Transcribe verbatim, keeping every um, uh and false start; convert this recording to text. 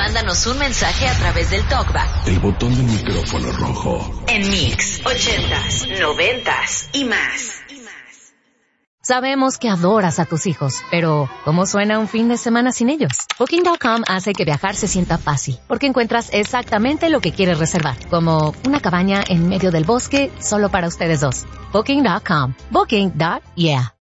mándanos un mensaje a través del talkback. El botón del micrófono rojo. En Mix, ochentas, noventas y más. Sabemos que adoras a tus hijos, pero ¿cómo suena un fin de semana sin ellos? Booking punto com hace que viajar se sienta fácil, porque encuentras exactamente lo que quieres reservar, como una cabaña en medio del bosque solo para ustedes dos. Booking punto com. Booking. Yeah.